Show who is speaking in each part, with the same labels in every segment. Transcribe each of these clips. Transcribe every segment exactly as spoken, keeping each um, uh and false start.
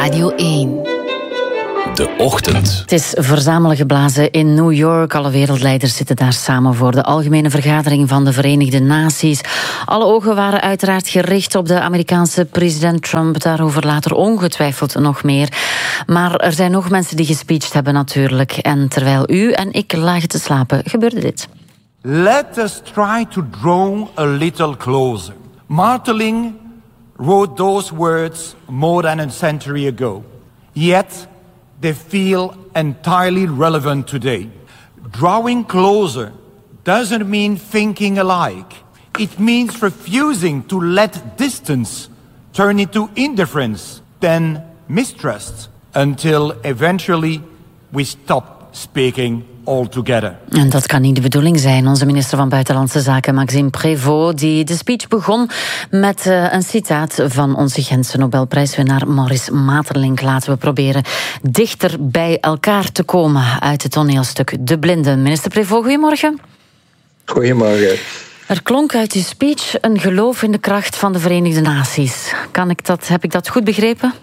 Speaker 1: Radio één.
Speaker 2: De Ochtend.
Speaker 1: Het is verzamelen geblazen in New York. Alle wereldleiders zitten daar samen voor de Algemene Vergadering van de Verenigde Naties. Alle ogen waren uiteraard gericht op de Amerikaanse president Trump. Daarover later ongetwijfeld nog meer. Maar er zijn nog mensen die gespeecht hebben natuurlijk. En terwijl u en ik lagen te slapen, gebeurde dit.
Speaker 3: Let us try to draw a little closer. Marteling wrote those words more than a century ago. Yet they feel entirely relevant today. Drawing closer doesn't mean thinking alike. It means refusing to let distance turn into indifference, then mistrust, until eventually we stop speaking altogether.
Speaker 1: En dat kan niet de bedoeling zijn. Onze minister van Buitenlandse Zaken, Maxime Prévost, die de speech begon met uh, een citaat van onze Gentse Nobelprijswinnaar Maurice Maeterlinck. Laten we proberen dichter bij elkaar te komen uit het toneelstuk De Blinden. Minister Prévost, goedemorgen.
Speaker 4: Goedemorgen.
Speaker 1: Er klonk uit uw speech een geloof in de kracht van de Verenigde Naties. Kan ik dat, heb ik dat goed begrepen?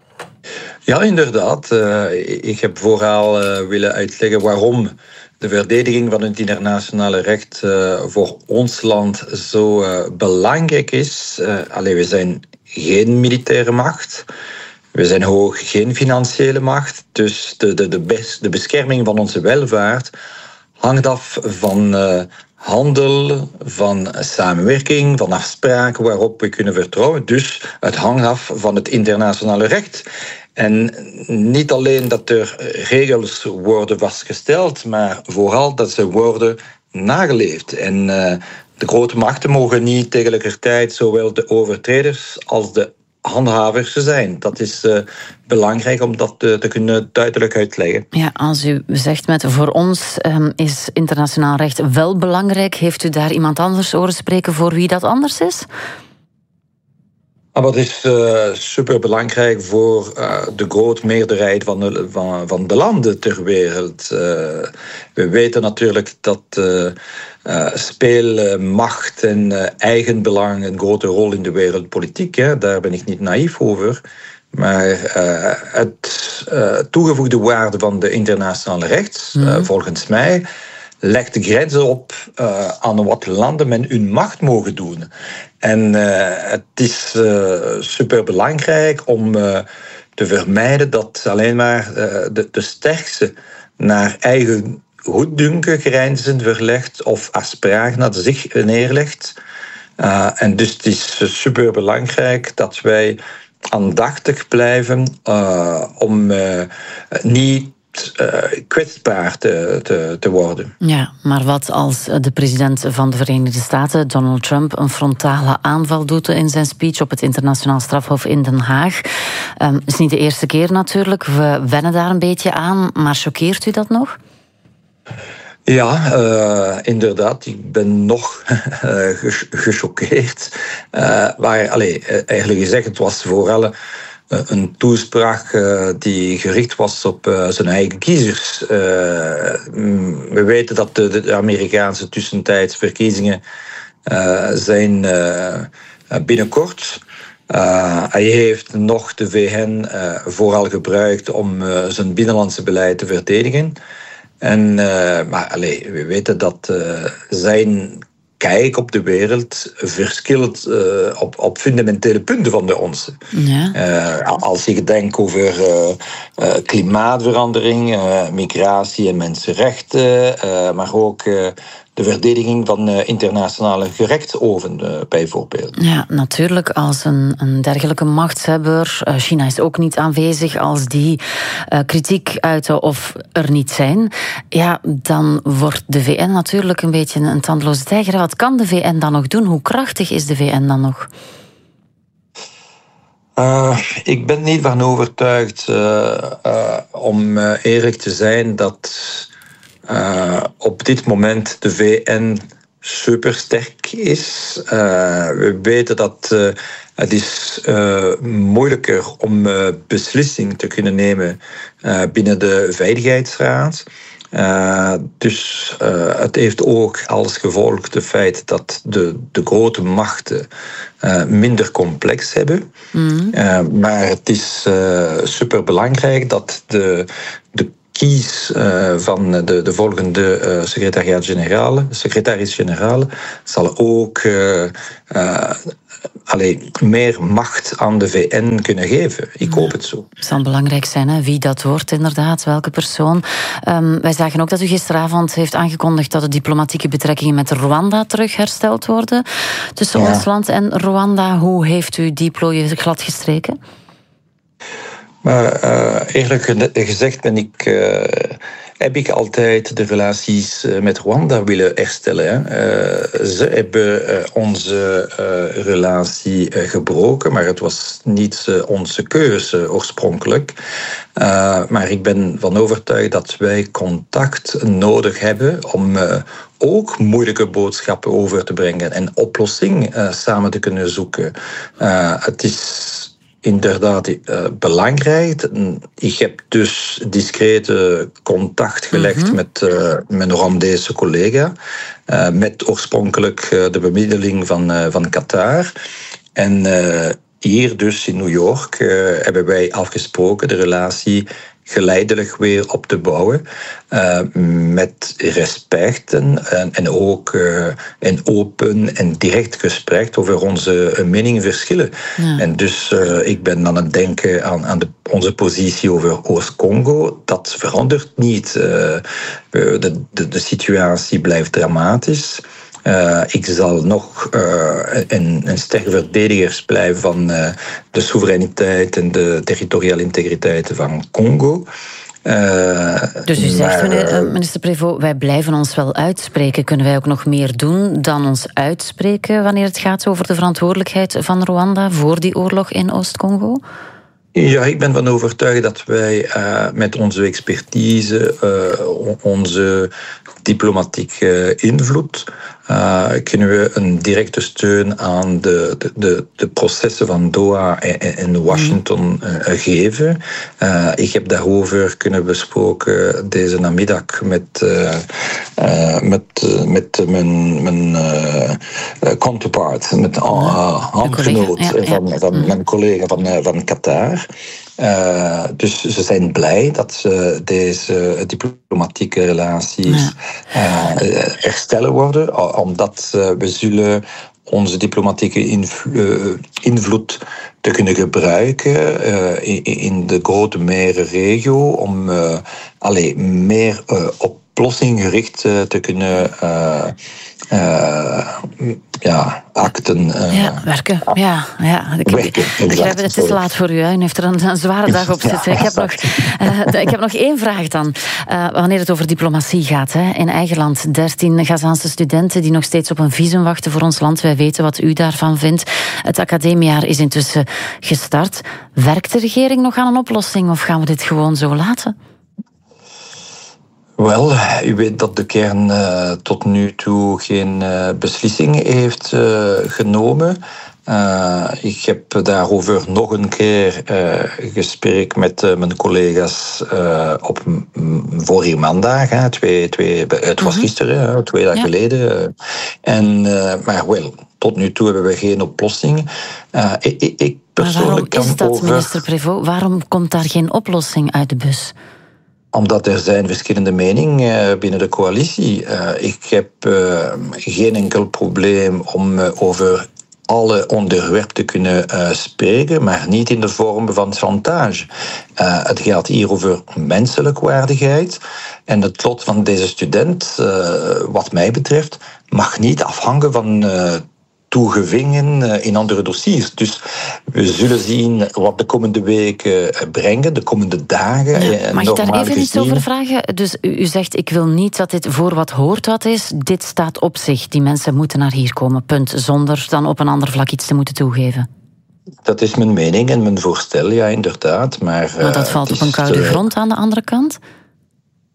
Speaker 4: Ja, inderdaad. Uh, ik heb vooral uh, willen uitleggen waarom de verdediging van het internationale recht uh, voor ons land zo uh, belangrijk is. Uh, allee, we zijn geen militaire macht. We zijn hoog geen financiële macht. Dus de, de, de, bes, de bescherming van onze welvaart hangt af van uh, handel, van samenwerking, van afspraken waarop we kunnen vertrouwen. Dus het hangt af van het internationale recht. En niet alleen dat er regels worden vastgesteld, maar vooral dat ze worden nageleefd. En uh, de grote machten mogen niet tegelijkertijd zowel de overtreders als de handhavers zijn. Dat is uh, belangrijk om dat uh, te kunnen duidelijk uitleggen.
Speaker 1: Ja, als u zegt met voor ons um, is internationaal recht wel belangrijk, heeft u daar iemand anders horen spreken voor wie dat anders is?
Speaker 4: Maar dat is uh, superbelangrijk voor uh, de grote meerderheid van de, van, van de landen ter wereld. Uh, we weten natuurlijk dat uh, uh, speelmacht en uh, eigenbelang een grote rol in de wereldpolitiek. Hè. Daar ben ik niet naïef over. Maar uh, het uh, toegevoegde waarde van de internationale recht, mm. uh, volgens mij, legt de grenzen op uh, aan wat landen met hun macht mogen doen. En uh, het is uh, superbelangrijk om uh, te vermijden dat alleen maar uh, de, de sterkste naar eigen goeddunken grenzen verlegt of afspraken naar zich neerlegt. Uh, en dus het is superbelangrijk dat wij aandachtig blijven uh, om uh, niet Uh, kwetsbaar te, te, te worden.
Speaker 1: Ja, maar wat als de president van de Verenigde Staten, Donald Trump, een frontale aanval doet in zijn speech op het internationaal strafhof in Den Haag? Het um, is niet de eerste keer natuurlijk, we wennen daar een beetje aan, maar choqueert u dat nog?
Speaker 4: Ja, uh, inderdaad. Ik ben nog uh, gechoqueerd. Uh, maar allez, eigenlijk gezegd, het was vooral een toespraak uh, die gericht was op uh, zijn eigen kiezers. Uh, we weten dat de, de Amerikaanse tussentijds verkiezingen uh, zijn uh, binnenkort. Uh, hij heeft nog de V N uh, vooral gebruikt om uh, zijn binnenlandse beleid te verdedigen. En, uh, maar allez, we weten dat uh, zijn kijk op de wereld verschilt uh, op, op fundamentele punten van de onze. Ja. Uh, als je denkt over uh, uh, klimaatverandering, uh, migratie en mensenrechten, uh, maar ook uh, de verdediging van uh, internationale gerechtshoven uh, bijvoorbeeld.
Speaker 1: Ja, natuurlijk als een, een dergelijke machtshebber. Uh, China is ook niet aanwezig als die uh, kritiek uiten of er niet zijn. Ja, dan wordt de V N natuurlijk een beetje een tandloze tijger. Wat kan de V N dan nog doen? Hoe krachtig is de V N dan nog?
Speaker 4: Uh, ik ben niet van overtuigd, uh, uh, om uh, eerlijk te zijn, dat Uh, op dit moment de V N supersterk is. Uh, we weten dat uh, het is uh, moeilijker om uh, beslissingen te kunnen nemen uh, binnen de Veiligheidsraad. Uh, dus uh, het heeft ook als gevolg het feit dat de, de grote machten uh, minder complex hebben. Mm. Uh, maar het is uh, superbelangrijk dat de, de kies uh, van de, de volgende uh, secretariaat-generaal, secretaris-generaal, zal ook uh, uh, allee, meer macht aan de V N kunnen geven. Ik hoop het zo.
Speaker 1: Het zal belangrijk zijn, hè? Wie dat wordt inderdaad, welke persoon. Um, wij zagen ook dat u gisteravond heeft aangekondigd dat de diplomatieke betrekkingen met Rwanda terug hersteld worden. Tussen ja. ons land en Rwanda. Hoe heeft u die plooien glad gestreken?
Speaker 4: Maar uh, eerlijk gezegd ben ik, uh, heb ik altijd de relaties met Rwanda willen herstellen. Hè. Uh, ze hebben uh, onze uh, relatie uh, gebroken, maar het was niet uh, onze keuze oorspronkelijk. Uh, maar ik ben van overtuigd dat wij contact nodig hebben om uh, ook moeilijke boodschappen over te brengen en oplossing uh, samen te kunnen zoeken. Uh, het is inderdaad uh, belangrijk. Ik heb dus discrete contact gelegd mm-hmm. met uh, mijn Rwandese collega. Uh, met oorspronkelijk uh, de bemiddeling van, uh, van Qatar. En uh, hier dus in New York uh, hebben wij afgesproken de relatie geleidelijk weer op te bouwen. Uh, met respect en, en ook uh, een open en direct gesprek over onze meningsverschillen. Ja. En dus uh, ik ben aan het denken aan, aan de, onze positie over Oost-Congo. Dat verandert niet. Uh, de, de, de situatie blijft dramatisch. Uh, ik zal nog uh, een, een sterke verdediger blijven van uh, de soevereiniteit en de territoriale integriteit van Congo. Uh,
Speaker 1: dus u zegt, maar, meneer, uh, minister Prévost, wij blijven ons wel uitspreken. Kunnen wij ook nog meer doen dan ons uitspreken wanneer het gaat over de verantwoordelijkheid van Rwanda voor die oorlog in Oost-Congo?
Speaker 4: Ja, ik ben van overtuigd dat wij uh, met onze expertise, uh, onze diplomatieke invloed, uh, kunnen we een directe steun aan de, de, de, de processen van Doha en, en Washington uh, geven. Uh, ik heb daarover kunnen besproken deze namiddag met, uh, uh, met, uh, met mijn, mijn uh, counterpart, met uh, handgenoot ja, ja. van, van mijn collega van, uh, van Qatar. Uh, dus ze zijn blij dat ze deze diplomatieke relaties uh, herstellen worden, omdat uh, we zullen onze diplomatieke invlo- uh, invloed te kunnen gebruiken uh, in, in de grote merenregio om uh, allee, meer uh, oplossing-gericht uh, te kunnen uh, uh, ja, acten. Uh,
Speaker 1: ja, werken. Ja, ja. Ik,
Speaker 4: werken,
Speaker 1: ik begrijp, het is laat voor u. Hè. U heeft er een, een zware dag op zitten. Ik heb nog, uh, ik heb nog één vraag dan. Uh, wanneer het over diplomatie gaat. Hè. In eigen land, dertien Gazaanse studenten die nog steeds op een visum wachten voor ons land. Wij weten wat u daarvan vindt. Het academiejaar is intussen gestart. Werkt de regering nog aan een oplossing of gaan we dit gewoon zo laten?
Speaker 4: Wel, u weet dat de kern uh, tot nu toe geen uh, beslissing heeft uh, genomen. Uh, ik heb daarover nog een keer uh, gesprek met uh, mijn collega's uh, op m- vorige maandag. Hè, twee, twee, het was gisteren, hè, twee dagen ja. geleden. En, uh, maar wel, tot nu toe hebben we geen oplossing. Uh, ik, ik persoonlijk
Speaker 1: maar waarom is dat,
Speaker 4: over...
Speaker 1: minister Prévost? Waarom komt daar geen oplossing uit de bus?
Speaker 4: Omdat er zijn verschillende meningen binnen de coalitie. Uh, ik heb uh, geen enkel probleem om uh, over alle onderwerpen te kunnen uh, spreken, maar niet in de vorm van chantage. Uh, het gaat hier over menselijke waardigheid. En het lot van deze student, uh, wat mij betreft, mag niet afhangen van uh, toegevingen in andere dossiers. Dus we zullen zien wat de komende weken brengen, de komende dagen.
Speaker 1: Ja, mag ik daar even gezien... iets over vragen? Dus u, u zegt, ik wil niet dat dit voor wat hoort wat is. Dit staat op zich. Die mensen moeten naar hier komen, punt. Zonder dan op een ander vlak iets te moeten toegeven.
Speaker 4: Dat is mijn mening en mijn voorstel, ja, inderdaad. Maar,
Speaker 1: maar dat valt op een koude uh, grond aan de andere kant?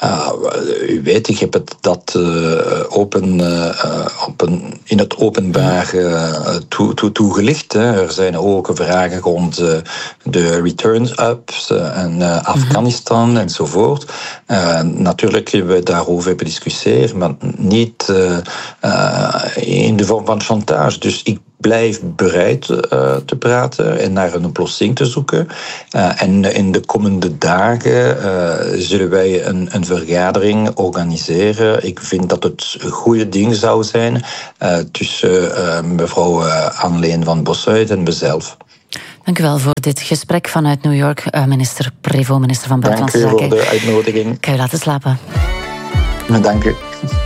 Speaker 4: Uh, u weet, ik heb het dat uh, open, uh, op een, in het openbaar uh, toe, toe, toegelicht. Hè. Er zijn ook vragen rond uh, de return-ups uh, en uh, Afghanistan mm-hmm. enzovoort. Uh, natuurlijk hebben we daarover bediscussieerd, maar niet uh, uh, in de vorm van chantage. Dus ik blijf bereid uh, te praten en naar een oplossing te zoeken. Uh, en in de komende dagen uh, zullen wij een, een vergadering organiseren. Ik vind dat het een goede ding zou zijn uh, tussen uh, mevrouw uh, Anneleen van Bossuyt en mezelf.
Speaker 1: Dank u wel voor dit gesprek vanuit New York, uh, minister Prévost, minister van Buitenlandse Zaken.
Speaker 4: Dank u voor de uitnodiging.
Speaker 1: Kan je laten slapen.
Speaker 4: Dank u.